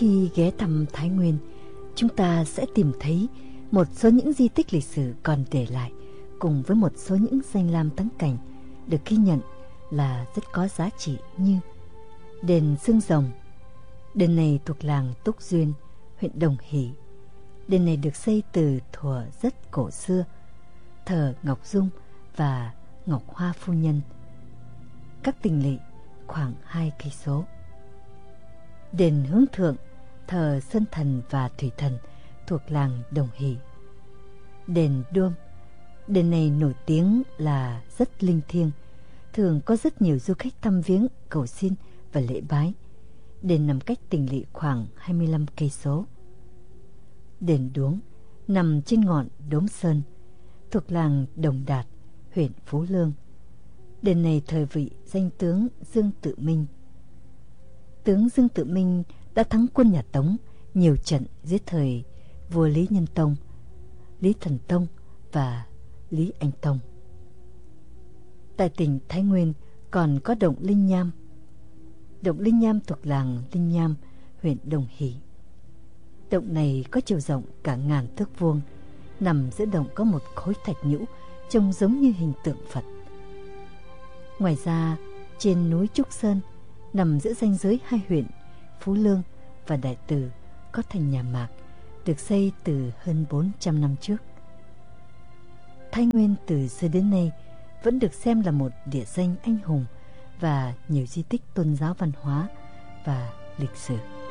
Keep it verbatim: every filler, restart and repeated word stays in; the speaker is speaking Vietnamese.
khi ghé thăm Thái Nguyên, chúng ta sẽ tìm thấy một số những di tích lịch sử còn để lại, cùng với một số những danh lam thắng cảnh được ghi nhận là rất có giá trị, như đền Xương Rồng. Đền này thuộc làng Túc Duyên, huyện Đồng Hỷ. Đền này được xây từ thuở rất cổ xưa, thờ Ngọc Dung và Ngọc Hoa phu nhân, các tình lỵ khoảng hai cây số. Đền Hướng Thượng thờ Sơn Thần và Thủy Thần thuộc làng Đồng Hỷ. Đền Đôm, đền này nổi tiếng là rất linh thiêng, thường có rất nhiều du khách thăm viếng, cầu xin và lễ bái. Đền nằm cách Tình Lỵ khoảng hai mươi lăm cây số. Đền Đuống nằm trên ngọn Đốm Sơn, thuộc làng Đồng Đạt, huyện Phú Lương. Đền này thờ vị danh tướng Dương Tự Minh. Tướng Dương Tự Minh đã thắng quân nhà Tống nhiều trận dưới thời vua Lý Nhân Tông, Lý Thần Tông và Lý Anh Tông. Tại tỉnh Thái Nguyên còn có động Linh Nham. Động Linh Nham thuộc làng Linh Nham, huyện Đồng Hỷ. Động này có chiều rộng cả ngàn thước vuông. Nằm giữa động có một khối thạch nhũ trông giống như hình tượng Phật. Ngoài ra, trên núi Trúc Sơn, nằm giữa ranh giới hai huyện Phú Lương và Đại Từ, có thành nhà mạc được xây từ hơn bốn trăm năm trước. Thái Nguyên từ xưa đến nay vẫn được xem là một địa danh anh hùng và nhiều di tích tôn giáo, văn hóa và lịch sử.